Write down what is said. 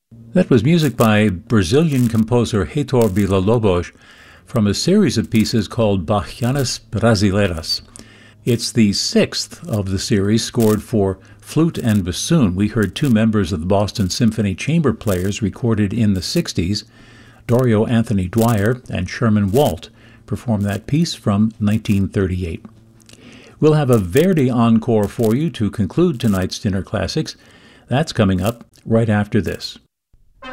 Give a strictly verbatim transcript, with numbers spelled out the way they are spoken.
That was music by Brazilian composer Heitor Villa-Lobos from a series of pieces called Bachianas Brasileiras. It's the sixth of the series scored for flute and bassoon. We heard two members of the Boston Symphony Chamber Players recorded in the sixties, Dario Anthony Dwyer and Sherman Walt, perform that piece from nineteen thirty-eight. We'll have a Verdi encore for you to conclude tonight's Dinner Classics. That's coming up right after this.